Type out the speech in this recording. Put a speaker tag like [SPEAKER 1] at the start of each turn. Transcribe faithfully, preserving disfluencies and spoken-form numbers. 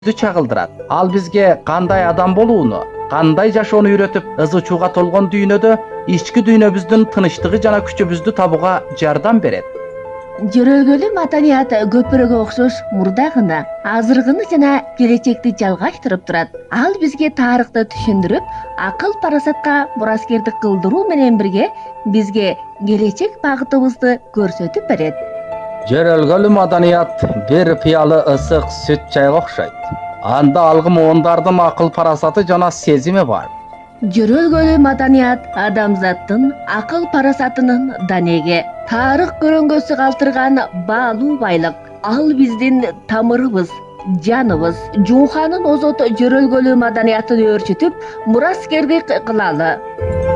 [SPEAKER 1] чагылдырат. Ал бизге кандай адам болууну, кандай жашоону үйрөтүп, ызы чууга толгон дүйнөдө ички дүйнөбүздүн тынычтыгы жана күчүбүздү табууга жардам берет.
[SPEAKER 2] Жөрөлгөлүү маданият көпүрөгө окшош мурдагыны, азыркыны жана келечекти жалгаштырып турат. Ал бизге тарыхты түшүндүрүп, акыл парасатка мураскердик кылдыруу менен бирге бизге келечек багытыбызды көрсөтүп берет.
[SPEAKER 1] Жөрөлгөлүү маданият бир пыялы ысык сүт чайга окшойт. Анда алгы муундардын акыл парасаты жана сезими бар.
[SPEAKER 2] Жөрөлгөлүү маданият адамзаттын акыл парасатынын данеги, тарых көрөңгөсү калтырган баалуу байлык. Ал биздин тамырыбыз, жаныбыз. Жууханын озот жөрөлгөлүү маданиятын өөрчүтүп, мураскердик кылалы.